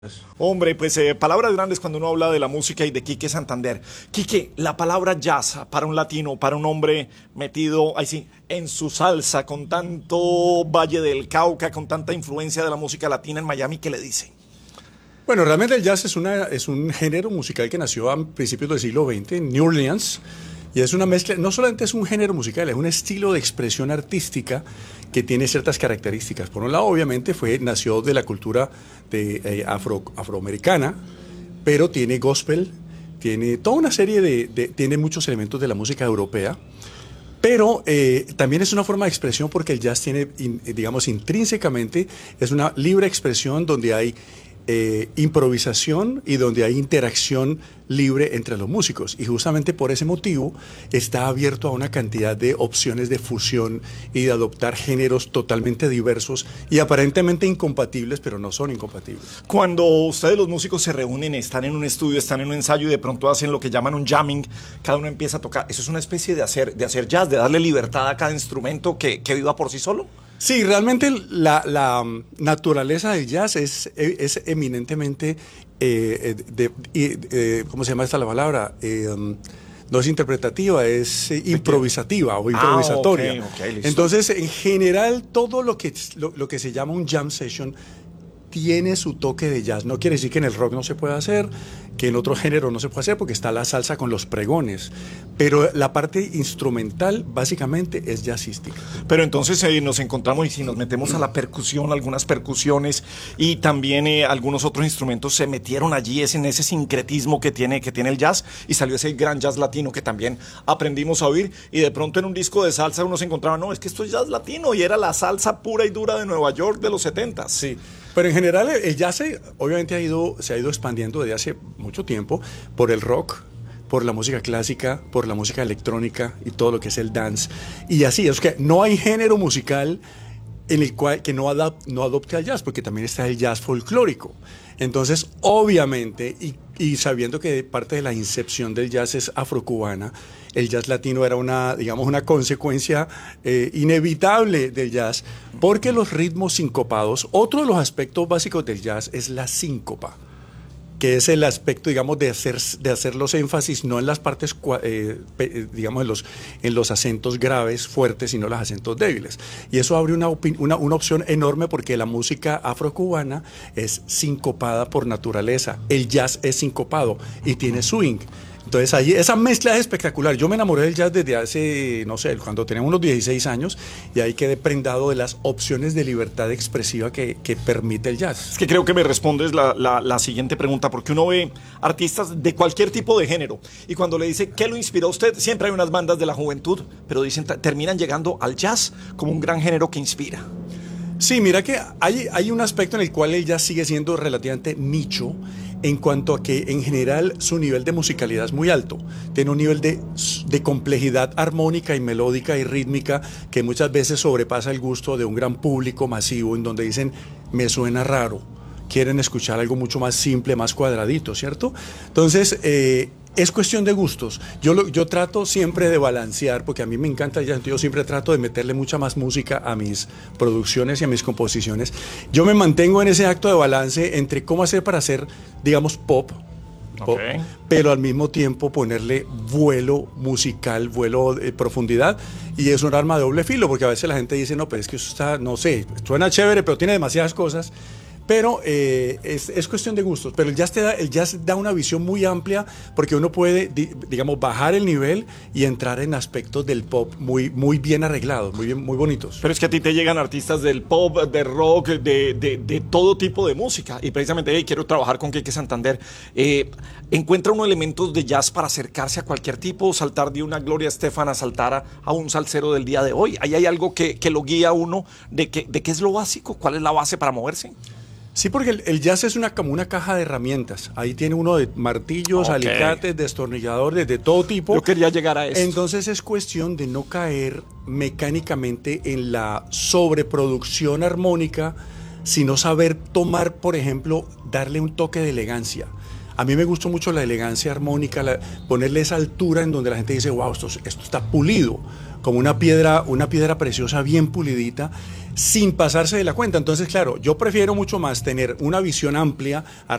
Hombre, pues palabras grandes cuando uno habla de la música y de Quique Santander. Quique, la palabra jazz para un latino, para un hombre metido, ahí sí, en su salsa, con tanto Valle del Cauca, con tanta influencia de la música latina en Miami, ¿qué le dice? Bueno, realmente el jazz es un género musical que nació a principios del siglo XX en New Orleans y es una mezcla, no solamente es un género musical, es un estilo de expresión artística que tiene ciertas características. Por un lado, obviamente, nació de la cultura afroamericana, pero tiene gospel, tiene toda una serie tiene muchos elementos de la música europea. Pero también es una forma de expresión porque el jazz tiene, digamos, intrínsecamente, es una libre expresión donde hay improvisación y donde hay interacción libre entre los músicos. Y justamente por ese motivo está abierto a una cantidad de opciones de fusión y de adoptar géneros totalmente diversos y aparentemente incompatibles, pero no son incompatibles. Cuando ustedes los músicos se reúnen, están en un estudio, están en un ensayo y de pronto hacen lo que llaman un jamming, cada uno empieza a tocar. ¿Eso es una especie de hacer jazz, de darle libertad a cada instrumento que viva por sí solo? Sí, realmente la naturaleza del jazz es eminentemente, ¿cómo se llama esta la palabra? No es interpretativa, es improvisativa o improvisatoria. Okay, entonces, en general, todo lo que se llama un jam session tiene su toque de jazz. No quiere decir que en el rock no se pueda hacer, que en otro género no se puede hacer, porque está la salsa con los pregones. Pero la parte instrumental, básicamente, es jazzística. Pero entonces nos encontramos y si nos metemos a la percusión, algunas percusiones y también algunos otros instrumentos se metieron allí en ese sincretismo que tiene el jazz y salió ese gran jazz latino que también aprendimos a oír y de pronto en un disco de salsa uno se encontraba, no, es que esto es jazz latino y era la salsa pura y dura de Nueva York de los 70s. Sí. Pero en general el jazz obviamente se ha ido expandiendo desde hace mucho tiempo por el rock, por la música clásica, por la música electrónica y todo lo que es el dance. Y así, es que no hay género musical en el cual que no adopte al jazz, porque también está el jazz folclórico. Entonces, obviamente, y sabiendo que parte de la incepción del jazz es afrocubana, el jazz latino era una consecuencia inevitable del jazz, porque los ritmos sincopados, otro de los aspectos básicos del jazz es la síncopa, que es el aspecto, digamos, de hacer los énfasis no en las partes, digamos, en los acentos graves, fuertes, sino los acentos débiles. Y eso abre una opción enorme porque la música afrocubana es sincopada por naturaleza. El jazz es sincopado y tiene swing. Entonces ahí esa mezcla es espectacular. Yo me enamoré del jazz desde hace, no sé, cuando tenía unos 16 años y ahí quedé prendado de las opciones de libertad expresiva que permite el jazz. Es que creo que me respondes la siguiente pregunta, porque uno ve artistas de cualquier tipo de género y cuando le dice ¿qué lo inspiró a usted? Siempre hay unas bandas de la juventud, pero dicen terminan llegando al jazz como un gran género que inspira. Sí, mira que hay un aspecto en el cual el jazz sigue siendo relativamente nicho en cuanto a que en general su nivel de musicalidad es muy alto. Tiene un nivel de complejidad armónica y melódica y rítmica que muchas veces sobrepasa el gusto de un gran público masivo en donde dicen, me suena raro, quieren escuchar algo mucho más simple, más cuadradito, ¿cierto? Entonces, es cuestión de gustos. Yo trato siempre de balancear, porque a mí me encanta el jazz, yo siempre trato de meterle mucha más música a mis producciones y a mis composiciones. Yo me mantengo en ese acto de balance entre cómo hacer para hacer, digamos, pop, pero al mismo tiempo ponerle vuelo musical, vuelo de profundidad, y es un arma de doble filo, porque a veces la gente dice, no, pero es que eso está, no sé, suena chévere, pero tiene demasiadas cosas. Pero es cuestión de gustos. Pero el jazz da una visión muy amplia porque uno puede, digamos, bajar el nivel y entrar en aspectos del pop muy bien arreglados, muy bonitos. Pero es que a ti te llegan artistas del pop, de rock, de todo tipo de música. Y precisamente quiero trabajar con Quique Santander. ¿Encuentra uno elementos de jazz para acercarse a cualquier tipo? Saltar de una Gloria Estefan a saltar a un salsero del día de hoy. ¿Ahí hay algo que lo guía a uno de qué es lo básico? ¿Cuál es la base para moverse? Sí, porque el jazz es como una caja de herramientas. Ahí tiene uno de martillos, alicates, destornilladores, de todo tipo. Yo quería llegar a eso. Entonces es cuestión de no caer mecánicamente en la sobreproducción armónica, sino saber tomar, por ejemplo, darle un toque de elegancia. A mí me gustó mucho la elegancia armónica, ponerle esa altura en donde la gente dice, wow, esto está pulido. como una piedra preciosa bien pulidita, sin pasarse de la cuenta. Entonces, claro, yo prefiero mucho más tener una visión amplia,